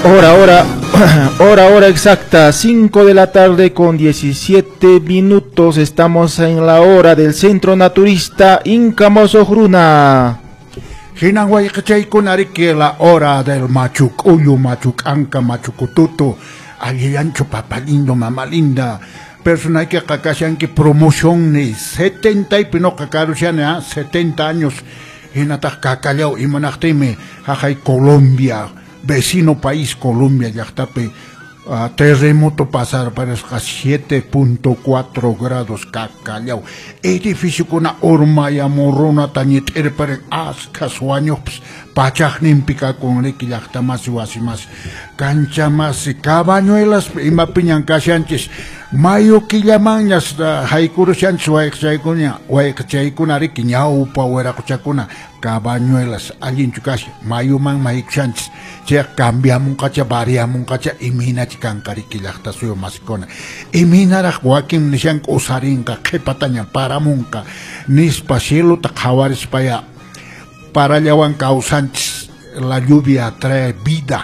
Hora exacta, 5 de la tarde con 17 minutos. Estamos en la hora del Centro Naturista Inca Mozohruna. Hinanguay kachay que la hora del machucuyo, machucanca, machucututo, aliancho papalindo, mamalinda. Persona que kakashan que promoción ni 70 y pino kakarushan 70 años. Hinata kakaleao y manachteme, jajay Colombia. Vecino país Colombia ya está terremoto pasar para 7.4 grados cacaleao. Edificio con una horma y amorona tañet para casuaños pachaj nimpica con el que ya está más cancha más cabañuelas y mapiñan cachanches mayo que llamañas haikuru chanch waikchaikuna riki ñau pawera kuchakuna cabañuelas allin chukash mayo man maikchanches che cambiamun kacha variamun kacha imina chikankari kilakta suyo masikona imina ra wakin nishan usarinka qhipataña paramunka nispa cielo ta khawaris paya para llawan causantes la lluvia trae vida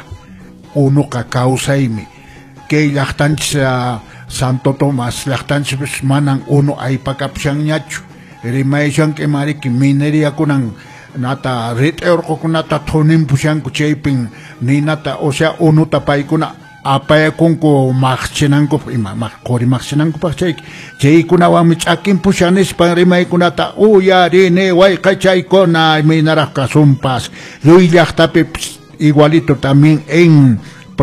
uno ka causaimi que lactantes Santo Tomás lactantes manan uno ay pakapsyang ñachu rimayshan que mariki minería kunan nata reteor ko kunata tonim pusyan kuchaypin ni nata o sea uno tapay kuna apaya kunko makchinanko ima makori makchinanko pachay chay kuna wa michakin pusyanes pangrimay kunata uya rine way kachay kona minaraka sumpas luy llaktapi igualito también en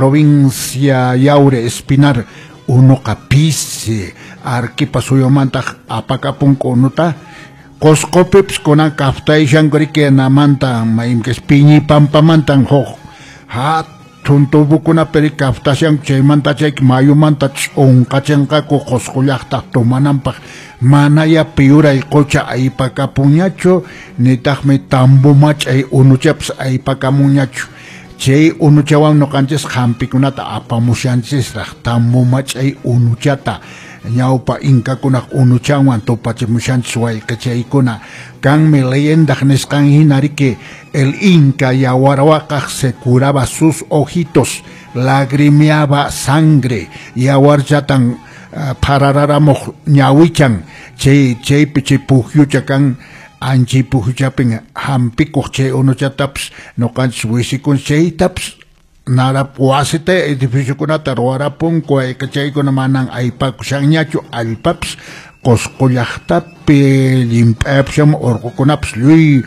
provincia Yaure Espinar uno capise arquipasuyo manta apakapun konuta Coscopips con a caftay shangrique na manta maim que spiñi pampa mantan ho ha tunto bukuna peri kafta shang chay manta chay mayu manta on kachenka ko coscollakta tomanampa manaya piura y cocha ahí pakapuñacho ni tajme tambo mach ay unuchaps ahí pakamuñacho chay unuchawan no canches hampikunata apamushanches tambo mach ay unuchata ñaupa inca kuna unuchawan topachimushan suay kachaykuna kanmi leyenda neskan hinari que el inca yawarwaqaq se curaba sus ojitos lagrimeaba sangre yawarchatan parararamoj ñawichan chay pichipuhyucha kan anchi puhyuchapin hampikuq chay unuchataps noqanchis wisikun chaytaps nara puasite edificio kunata ruarapun kuay kachay kuna manang aypak sangñacho alpaps coscollaktapi limpapsham orkukunaps luy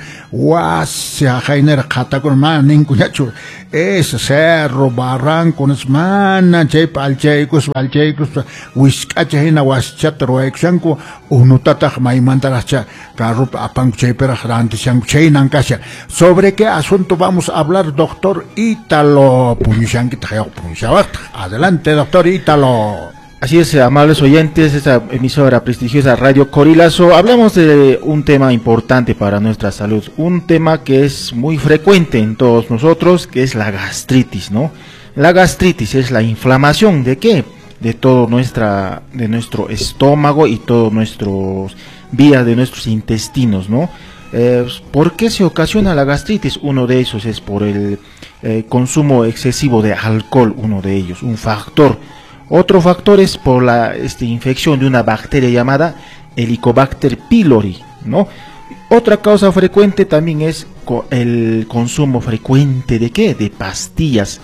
wasya jainer khata kun manin kuñacho es cerro barranco mana chay palchaykus wiskacha hina waschat ruayksanku unutataq maymantaracha carrup apan chayperaq rantishanku chaynankasha. Sobre qué asunto vamos a hablar, doctor Ítalo Puñushanki? Adelante, doctor Ítalo. Así es, amables oyentes, esta emisora prestigiosa Radio Corilazo. Hablamos de un tema importante para nuestra salud, un tema que es muy frecuente en todos nosotros, que es la gastritis, ¿no? La gastritis es la inflamación ¿de qué? De todo de nuestro estómago y todos nuestros vías de nuestros intestinos, ¿no? ¿Por qué se ocasiona la gastritis? Uno de esos es por el consumo excesivo de alcohol, uno de ellos, un factor. Otro factor es por la infección de una bacteria llamada Helicobacter pylori, ¿no? Otra causa frecuente también es el consumo frecuente ¿de qué? De pastillas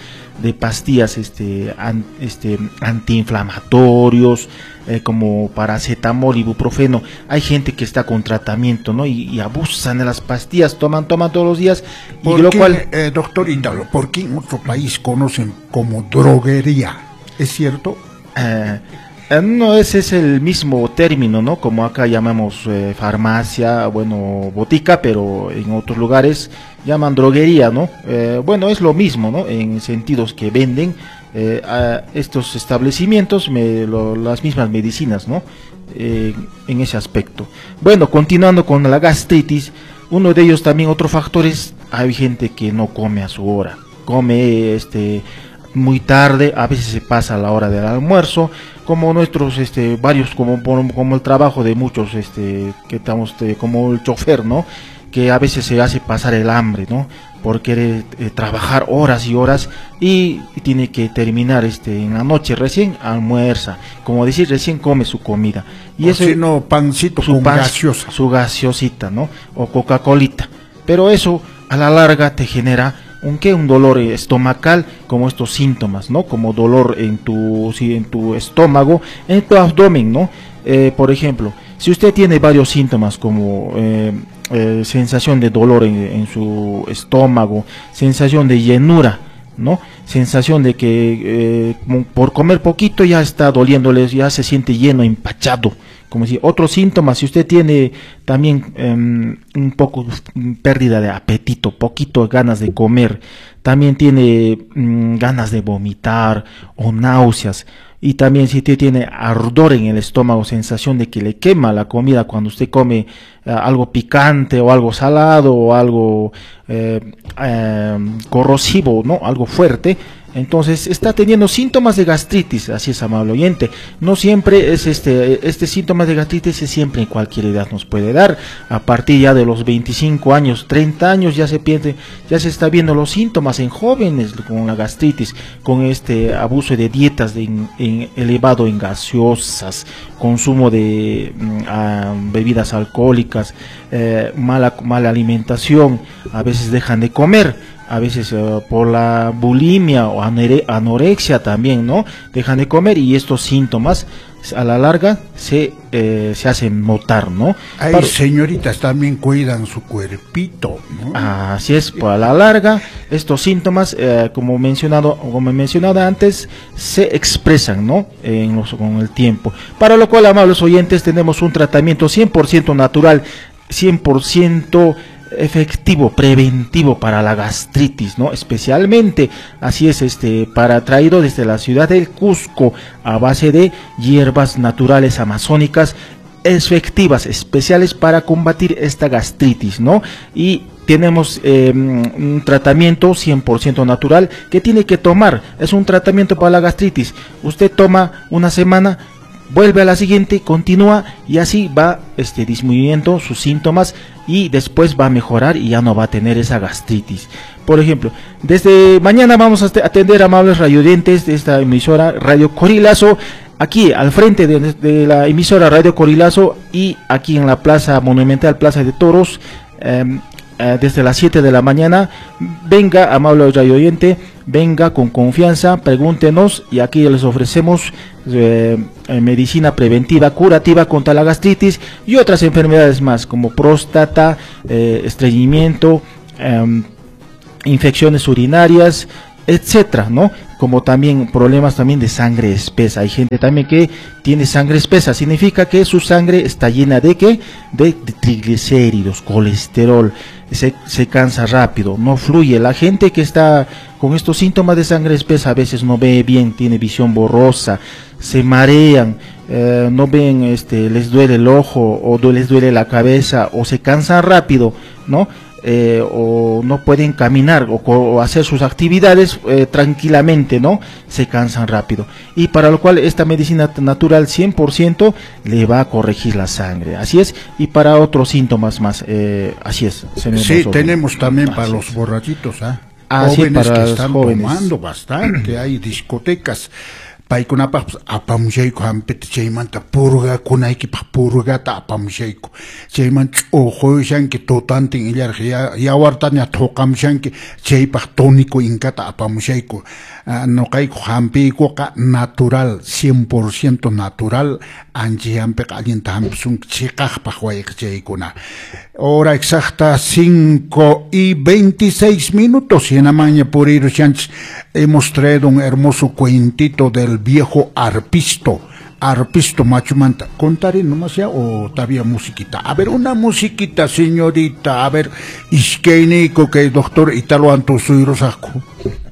antiinflamatorios, como paracetamol, ibuprofeno. Hay gente que está con tratamiento, ¿no? Y abusan de las pastillas, toman todos los días. Y lo cual, doctor Ítalo, ¿por qué en otro país conocen como droguería? ¿Es cierto? No, ese es el mismo término, ¿no? Como acá llamamos farmacia, bueno, botica, pero en otros lugares llaman droguería, ¿no? Bueno, es lo mismo, ¿no? En sentidos que venden a estos establecimientos las mismas medicinas, ¿no? En ese aspecto. Bueno, continuando con la gastritis, uno de ellos también, otro factor es, hay gente que no come a su hora, come muy tarde, a veces se pasa la hora del almuerzo, como nuestros varios como el trabajo de muchos que estamos como el chofer, ¿no? que a veces se hace pasar el hambre, ¿no? Por querer trabajar horas y horas y tiene que terminar en la noche, recién almuerza, como decir, recién come su comida. Y eso, si no, pancito con gaseosa. Su gaseosita, ¿no? O Coca-Colita. Pero eso a la larga te genera un dolor estomacal, como estos síntomas, ¿no? Como dolor en tu estómago, en tu abdomen, ¿no? Por ejemplo, si usted tiene varios síntomas como sensación de dolor en su estómago, sensación de llenura, ¿no? Sensación de que por comer poquito ya está doliéndole, ya se siente lleno, empachado. Como si otros síntomas, si usted tiene también un poco pérdida de apetito, poquito ganas de comer, también tiene ganas de vomitar o náuseas, y también si usted tiene ardor en el estómago, sensación de que le quema la comida cuando usted come algo picante o algo salado o algo corrosivo, ¿no? Algo fuerte, entonces está teniendo síntomas de gastritis. Así es, amable oyente. No siempre es este síntoma de gastritis es siempre en cualquier edad nos puede dar. A partir ya de los 25 años, 30 años ya se está viendo los síntomas en jóvenes con la gastritis, con este abuso de dietas elevado en gaseosas, consumo de bebidas alcohólicas, mala alimentación, a veces dejan de comer. A veces por la bulimia o anorexia también, ¿no? Dejan de comer y estos síntomas a la larga se hacen notar, ¿no? Hay señoritas también cuidan su cuerpito, ¿no? Así es, pues a la larga estos síntomas, como he mencionado antes, se expresan, ¿no? Con el tiempo. Para lo cual, amables oyentes, tenemos un tratamiento 100% natural, 100% efectivo, preventivo para la gastritis, ¿no? Especialmente, así es, traído desde la ciudad del Cusco a base de hierbas naturales amazónicas efectivas, especiales para combatir esta gastritis, ¿no? Y tenemos un tratamiento 100% natural que tiene que tomar, es un tratamiento para la gastritis. Usted toma una semana, vuelve a la siguiente, continúa y así va disminuyendo sus síntomas y después va a mejorar y ya no va a tener esa gastritis. Por ejemplo, desde mañana vamos a atender amables radioyentes de esta emisora Radio Corilazo, aquí al frente de la emisora Radio Corilazo y aquí en la Plaza Monumental, Plaza de Toros, desde las 7 de la mañana. Venga, amable radioyente, venga con confianza, pregúntenos y aquí les ofrecemos medicina preventiva, curativa contra la gastritis y otras enfermedades más como próstata, estreñimiento, infecciones urinarias, etcétera, ¿no? Como también problemas también de sangre espesa. Hay gente también que tiene sangre espesa, significa que su sangre está llena de ¿qué? De triglicéridos, colesterol, se cansa rápido, no fluye. La gente que está con estos síntomas de sangre espesa a veces no ve bien, tiene visión borrosa, se marean, no ven, les duele el ojo o les duele la cabeza o se cansan rápido, ¿no? O no pueden caminar o hacer sus actividades tranquilamente, ¿no? Se cansan rápido. Y para lo cual esta medicina natural 100% le va a corregir la sangre. Así es. Y para otros síntomas más, así es. Sí, tenemos también para los borrachitos, sí, jóvenes para que están jóvenes. tomando bastante, hay discotecas. Paykunapas apamushayku hampita chaymanta purgakunaykipas purgata apamushayku chaymanta ch'uquyashanki tutantin illarqa yawartaña thuqamushanki chaypaq tónico inkata apamushayku nuqayku hampiykuqa natural 100% natural anchi hampiqa allinta hampisunki chiqaqpaq wayqichaykuna. Hora exacta 5:26. Y en la mañana por ir hemos traído un hermoso cuentito del viejo arpisto. Arpisto Machumanta. ¿Contaré nomás ya o todavía musiquita? A ver, una musiquita, señorita. A ver, iskeinico que el doctor Italo Antosuiro sacó.